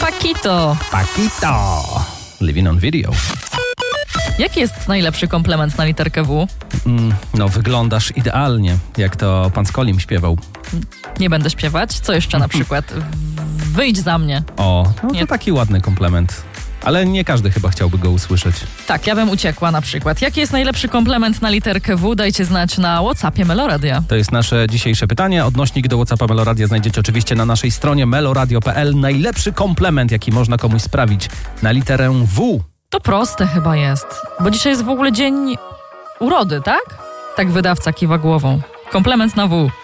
Paquito. Paquito. Living on video. Jaki jest najlepszy komplement na literkę W? No, wyglądasz idealnie, jak to pan Skolim śpiewał. Nie będę śpiewać. Co jeszcze na przykład? Wyjdź za mnie. O, no Nie. to taki ładny komplement. Ale nie każdy chyba chciałby go usłyszeć. Tak, ja bym uciekła na przykład. Jaki jest najlepszy komplement na literkę W? Dajcie znać na WhatsAppie Meloradia. To jest nasze dzisiejsze pytanie. Odnośnik do WhatsAppa Meloradia znajdziecie oczywiście na naszej stronie meloradio.pl. Najlepszy komplement, jaki można komuś sprawić na literę W. To proste chyba jest, bo dzisiaj jest w ogóle dzień urody, tak? Tak wydawca kiwa głową. Komplement na W.